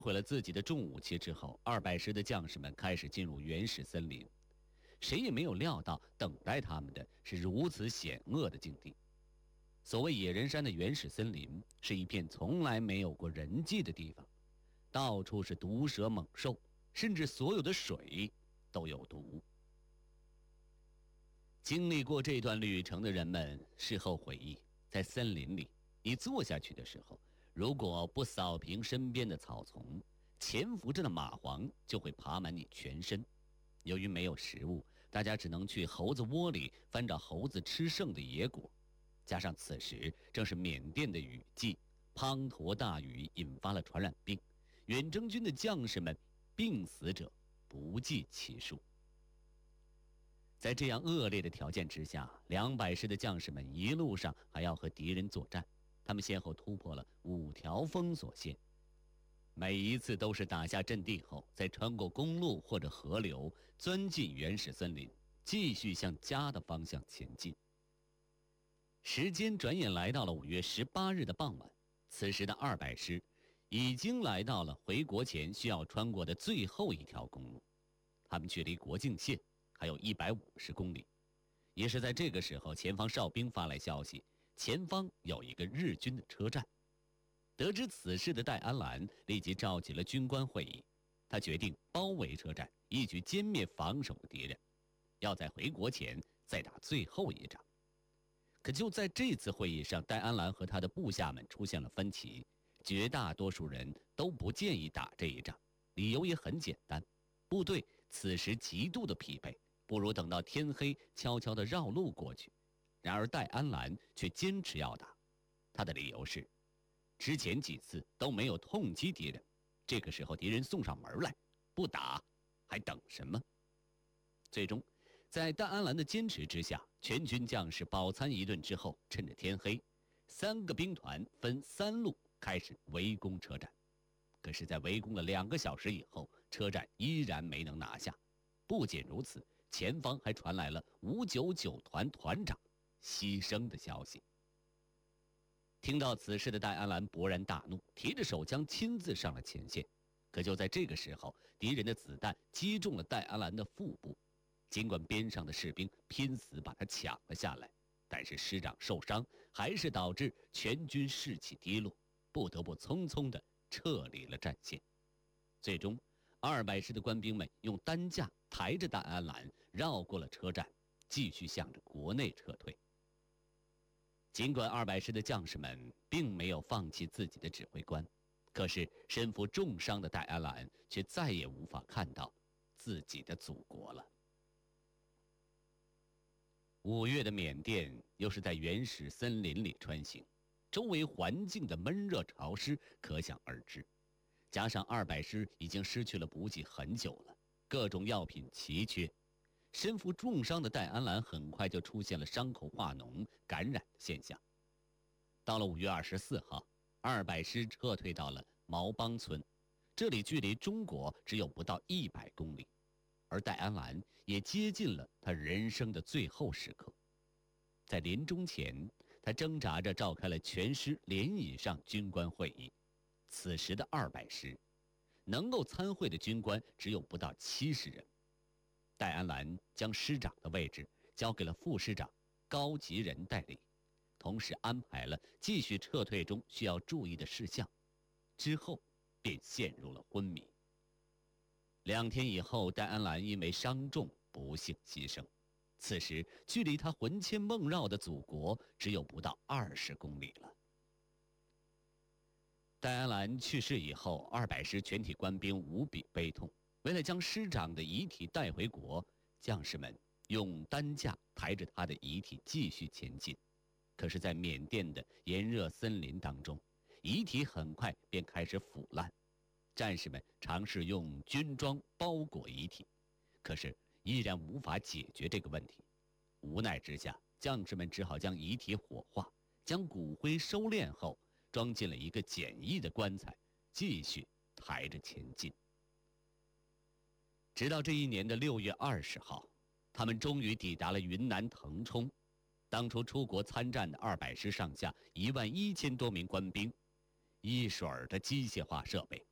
毁了自己的重武器之后，200师的将士们开始进入原始森林。谁也没有料到，等待他们的是如此险恶的境地。所谓野人山的原始森林，是一片从来没有过人迹的地方，到处是毒蛇猛兽，甚至所有的水都有毒。经历过这段旅程的人们事后回忆，在森林里，你坐下去的时候，如果不扫平身边的草丛，潜伏着的蚂蟥就会爬满你全身。由于没有食物，大家只能去猴子窝里翻找猴子吃剩的野果。加上此时正是缅甸的雨季，滂沱大雨引发了传染病，远征军的将士们病死者不计其数。在这样恶劣的条件之下，200师的将士们一路上还要和敌人作战，他们先后突破了5条封锁线，每一次都是打下阵地后，再穿过公路或者河流，钻进原始森林，继续向家的方向前进。时间转眼来到了5月18日的傍晚，此时的200师已经来到了回国前需要穿过的最后一条公路，他们距离国境线还有150公里。也是在这个时候，前方哨兵发来消息，前方有一个日军的车站。得知此事的戴安澜立即召集了军官会议，他决定包围车站，一举歼灭防守的敌人，要在回国前再打最后一仗。可就在这次会议上，戴安澜和他的部下们出现了分歧，绝大多数人都不建议打这一仗，理由也很简单，部队此时极度的疲惫，不如等到天黑悄悄地绕路过去。然而戴安澜却坚持要打，他的理由是之前几次都没有痛击敌人，这个时候敌人送上门来，不打还等什么？最终在戴安澜的坚持之下，全军将士饱餐一顿之后，趁着天黑，3个兵团分3路开始围攻车站。可是在围攻了2个小时以后，车站依然没能拿下。不仅如此，前方还传来了599团团长牺牲的消息。听到此事的戴安澜勃然大怒，提着手枪亲自上了前线。可就在这个时候，敌人的子弹击中了戴安澜的腹部，尽管边上的士兵拼死把他抢了下来，但是师长受伤，还是导致全军士气低落，不得不匆匆地撤离了战线。最终200师的官兵们用担架抬着戴安澜绕过了车站，继续向着国内撤退。尽管200师的将士们并没有放弃自己的指挥官，可是身负重伤的戴安澜却再也无法看到自己的祖国了。5月的缅甸又是在原始森林里穿行，周围环境的闷热潮湿可想而知，加上200师已经失去了补给很久了，各种药品奇缺，身负重伤的戴安澜很快就出现了伤口化脓感染的现象。到了5月24号，200师撤退到了毛邦村，这里距离中国只有不到100公里，而戴安澜也接近了他人生的最后时刻。在临终前，他挣扎着召开了全师连以上军官会议。此时的200师能够参会的军官只有不到70人。戴安澜将师长的位置交给了副师长高吉仁代理，同时安排了继续撤退中需要注意的事项，之后便陷入了昏迷。2天以后，戴安澜因为伤重不幸牺牲。此时距离他魂牵梦绕的祖国只有不到20公里了。戴安澜去世以后，200师全体官兵无比悲痛。为了将师长的遗体带回国，将士们用担架抬着他的遗体继续前进。可是在缅甸的炎热森林当中，遗体很快便开始腐烂。战士们尝试用军装包裹遗体，可是依然无法解决这个问题。无奈之下，将士们只好将遗体火化，将骨灰收敛后装进了一个简易的棺材，继续抬着前进。直到这一年的6月20号，他们终于抵达了云南腾冲。当初出国参战的200师上下11000多名官兵，一水儿的机械化设备